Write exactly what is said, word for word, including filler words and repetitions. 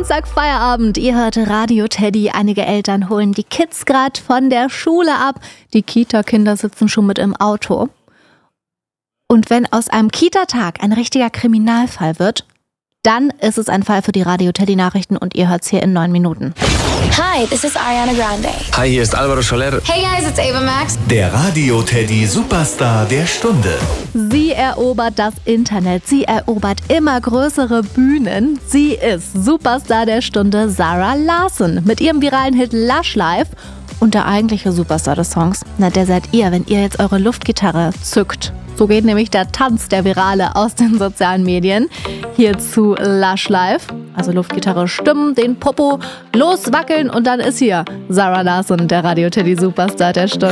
Samstag Feierabend, ihr hört Radio Teddy. Einige Eltern holen die Kids gerade von der Schule ab. Die Kita-Kinder sitzen schon mit im Auto. Und wenn aus einem Kita-Tag ein richtiger Kriminalfall wird, dann ist es ein Fall für die Radio Teddy Nachrichten und ihr hört's hier in neun Minuten. Hi, this is Ariana Grande. Hi, hier ist Alvaro Soler. Hey guys, it's Ava Max. Der Radio Teddy Superstar der Stunde. Sie erobert das Internet, sie erobert immer größere Bühnen. Sie ist Superstar der Stunde, Zara Larsson. Mit ihrem viralen Hit Lush Life. Und der eigentliche Superstar des Songs, na, der seid ihr, wenn ihr jetzt eure Luftgitarre zückt. So geht nämlich der Tanz, der Virale, aus den sozialen Medien. Hier zu Lush Life. Also Luftgitarre stimmen, den Popo loswackeln und dann ist hier Zara Larsson, der Radio Teddy Superstar der Stunde.